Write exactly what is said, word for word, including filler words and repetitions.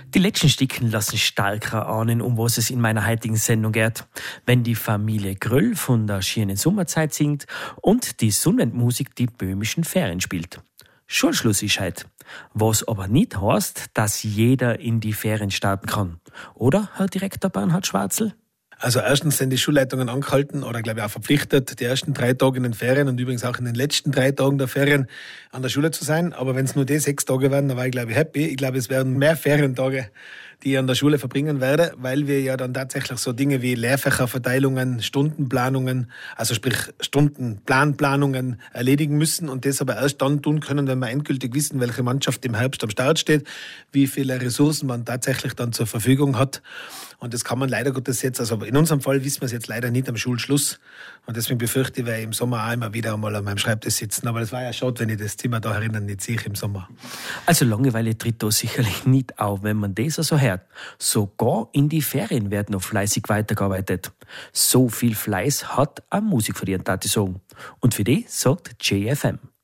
Die letzten Stücken lassen stark erahnen, um was es in meiner heutigen Sendung geht. Wenn die Familie Gröll von der schönen Sommerzeit singt und die Sonnenmusik die böhmischen Ferien spielt. Schulschluss ist heute. Was aber nicht heißt, dass jeder in die Ferien starten kann. Oder, Herr Direktor Bernhard Schwarzel? Also erstens sind die Schulleitungen angehalten oder glaube ich auch verpflichtet, die ersten drei Tage in den Ferien und übrigens auch in den letzten drei Tagen der Ferien an der Schule zu sein. Aber wenn es nur die sechs Tage werden, dann war ich glaube ich happy. Ich glaube, es werden mehr Ferientage, die ich an der Schule verbringen werde, weil wir ja dann tatsächlich so Dinge wie Lehrfächerverteilungen, Stundenplanungen, also sprich Stundenplanplanungen erledigen müssen und das aber erst dann tun können, wenn wir endgültig wissen, welche Mannschaft im Herbst am Start steht, wie viele Ressourcen man tatsächlich dann zur Verfügung hat. Und das kann man leider Gottes jetzt, also in unserem Fall wissen wir es jetzt leider nicht am Schulschluss. Und deswegen befürchte ich, werde ich im Sommer auch immer wieder einmal an meinem Schreibtisch sitzen. Aber das war ja schade, wenn ich das Zimmer da herinnen nicht sehe im Sommer. Also Langeweile tritt da sicherlich nicht auf, wenn man das also hört. Sogar in die Ferien wird noch fleißig weitergearbeitet. So viel Fleiß hat eine Musik verdient, darf ich sagen. Und für die sagt J F M.